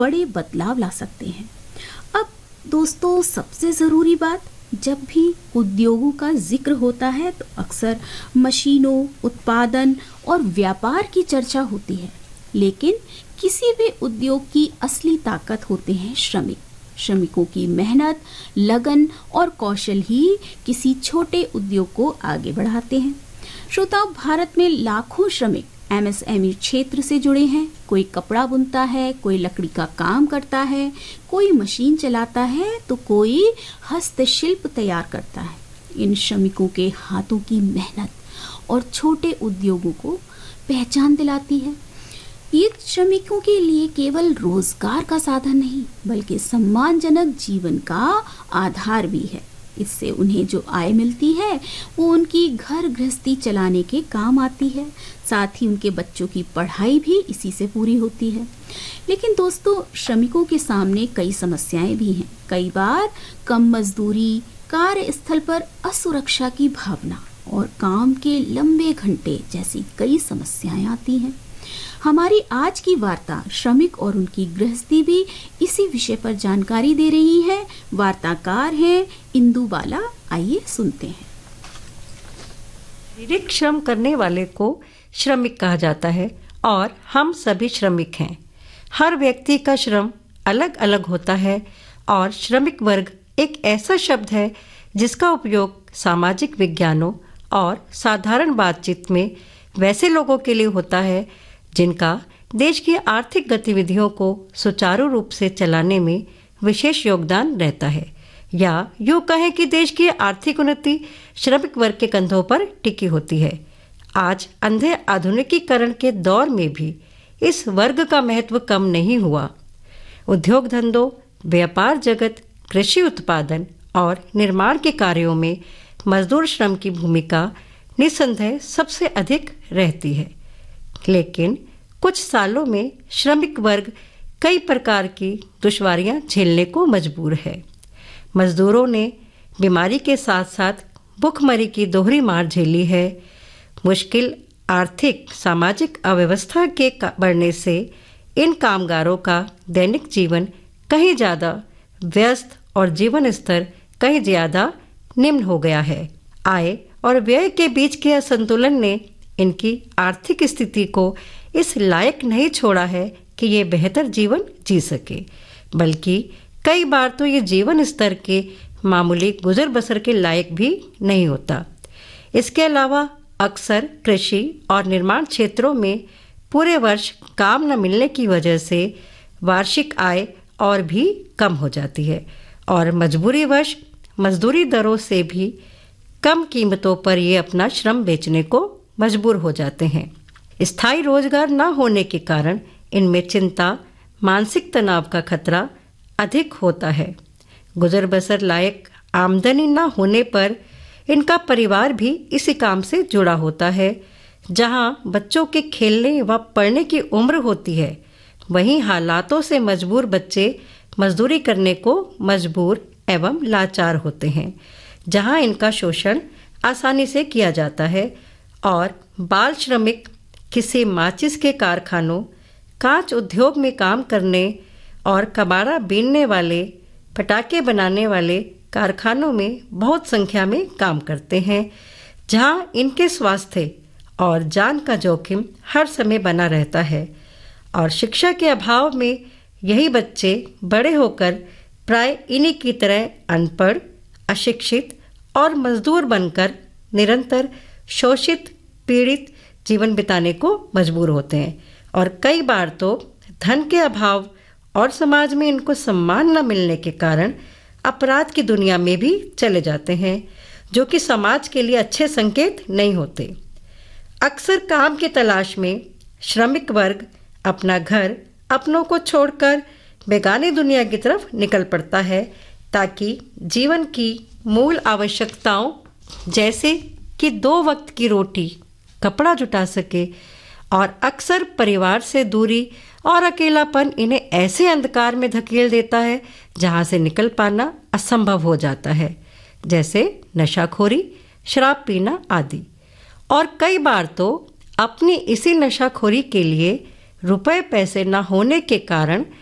बड़े बदलाव ला सकते हैं। अब दोस्तों, सबसे ज़रूरी बात, जब भी उद्योगों का जिक्र होता है तो अक्सर मशीनों, उत्पादन और व्यापार की चर्चा होती है, लेकिन किसी भी उद्योग की असली ताकत होते हैं श्रमिकों की मेहनत, लगन और कौशल ही किसी छोटे उद्योग को आगे बढ़ाते हैं। श्रोताओ, भारत में लाखों श्रमिक एमएसएमई क्षेत्र से जुड़े हैं। कोई कपड़ा बुनता है, कोई लकड़ी का काम करता है, कोई मशीन चलाता है तो कोई हस्तशिल्प तैयार करता है। इन श्रमिकों के हाथों की मेहनत और छोटे उद्योगों को पहचान दिलाती है। ये श्रमिकों के लिए केवल रोजगार का साधन नहीं, बल्कि सम्मानजनक जीवन का आधार भी है। इससे उन्हें जो आय मिलती है वो उनकी घर गृहस्थी चलाने के काम आती है। साथ ही उनके बच्चों की पढ़ाई भी इसी से पूरी होती है। लेकिन दोस्तों, श्रमिकों के सामने कई समस्याएं भी हैं। कई बार कम मजदूरी, कार्यस्थल पर असुरक्षा की भावना और काम के लंबे घंटे जैसी कई समस्याएं आती हैं। हमारी आज की वार्ता श्रमिक और उनकी गृहस्थी भी इसी विषय पर जानकारी दे रही है। वार्ताकार हैं इंदु बाला। आइए सुनते हैं। शारीरिक श्रम करने वाले को श्रमिक कहा जाता है और हम सभी श्रमिक हैं। हर व्यक्ति का श्रम अलग अलग होता है और श्रमिक वर्ग एक ऐसा शब्द है जिसका उपयोग सामाजिक विज्ञानों और साधारण बातचीत में वैसे लोगों के लिए होता है जिनका देश की आर्थिक गतिविधियों को सुचारू रूप से चलाने में विशेष योगदान रहता है, या यूँ कहें कि देश की आर्थिक उन्नति श्रमिक वर्ग के कंधों पर टिकी होती है। आज अंधे आधुनिकीकरण के दौर में भी इस वर्ग का महत्व कम नहीं हुआ। उद्योग धंधों, व्यापार जगत, कृषि उत्पादन और निर्माण के कार्यों में मजदूर श्रम की भूमिका निस्संदेह सबसे अधिक रहती है। लेकिन कुछ सालों में श्रमिक वर्ग कई प्रकार की दुश्वारियां झेलने को मजबूर है। मजदूरों ने बीमारी के साथ साथ भूखमरी की दोहरी मार झेली है। मुश्किल आर्थिक सामाजिक अव्यवस्था के बढ़ने से इन कामगारों का दैनिक जीवन कहीं ज़्यादा व्यस्त और जीवन स्तर कहीं ज़्यादा निम्न हो गया है। आय और व्यय के बीच के असंतुलन ने इनकी आर्थिक स्थिति को इस लायक नहीं छोड़ा है कि ये बेहतर जीवन जी सके, बल्कि कई बार तो ये जीवन स्तर के मामूली गुजर बसर के लायक भी नहीं होता। इसके अलावा अक्सर कृषि और निर्माण क्षेत्रों में पूरे वर्ष काम न मिलने की वजह से वार्षिक आय और भी कम हो जाती है और मजबूरीवश मजदूरी दरों से भी कम कीमतों पर ये अपना श्रम बेचने को मजबूर हो जाते हैं। स्थायी रोजगार न होने के कारण इनमें चिंता, मानसिक तनाव का खतरा अधिक होता है। गुजर बसर लायक आमदनी न होने पर इनका परिवार भी इसी काम से जुड़ा होता है। जहां बच्चों के खेलने व पढ़ने की उम्र होती है, वहीं हालातों से मजबूर बच्चे मजदूरी करने को मजबूर एवं लाचार होते हैं, जहां इनका शोषण आसानी से किया जाता है और बाल श्रमिक किसी माचिस के कारखानों, कांच उद्योग में काम करने और कबाड़ा बीनने वाले, पटाखे बनाने वाले कारखानों में बहुत संख्या में काम करते हैं, जहां इनके स्वास्थ्य और जान का जोखिम हर समय बना रहता है। और शिक्षा के अभाव में यही बच्चे बड़े होकर प्राय इन्हीं की तरह अनपढ़, अशिक्षित और मजदूर बनकर निरंतर शोषित, पीड़ित जीवन बिताने को मजबूर होते हैं। और कई बार तो धन के अभाव और समाज में इनको सम्मान न मिलने के कारण अपराध की दुनिया में भी चले जाते हैं, जो कि समाज के लिए अच्छे संकेत नहीं होते। अक्सर काम की तलाश में श्रमिक वर्ग अपना घर, अपनों को छोड़कर बेगानी दुनिया की तरफ निकल पड़ता है, ताकि जीवन की मूल आवश्यकताओं जैसे कि 2 वक्त की रोटी, कपड़ा जुटा सके। और अक्सर परिवार से दूरी और अकेलापन इन्हें ऐसे अंधकार में धकेल देता है जहां से निकल पाना असंभव हो जाता है, जैसे नशाखोरी, शराब पीना आदि। और कई बार तो अपनी इसी नशाखोरी के लिए रुपए पैसे न होने के कारण